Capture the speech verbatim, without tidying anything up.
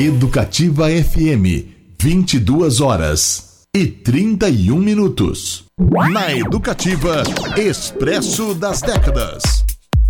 Educativa F M, vinte e duas horas e trinta e um minutos. Na Educativa, Expresso das Décadas.